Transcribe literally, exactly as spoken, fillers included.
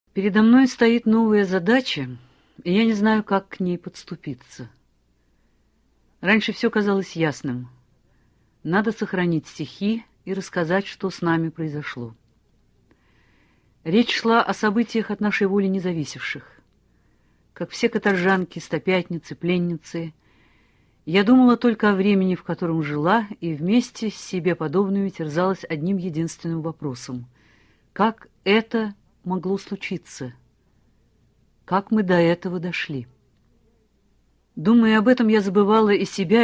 Передо мной стоит новая задача, и я не знаю, как к ней подступиться. Раньше все казалось ясным. Надо сохранить стихи и рассказать, что с нами произошло. Речь шла о событиях от нашей воли не зависевших. Как все каторжанки, стопятницы, пленницы, я думала только о времени, в котором жила, и вместе с себе подобными терзалась одним единственным вопросом. Как это могло случиться? Как мы до этого дошли? Думая об этом, я забывала и себя,